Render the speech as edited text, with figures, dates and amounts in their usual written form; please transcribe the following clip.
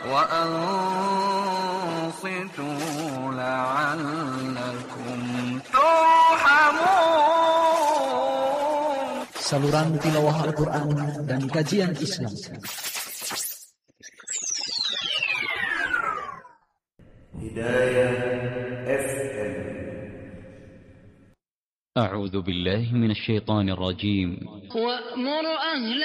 وأنصتوا لعلكم ترحمون. Saluran tilawah Al-Quran dan kajian Islam. Hidayah FM. أعوذ بالله من الشيطان الرجيم. وأمر أهل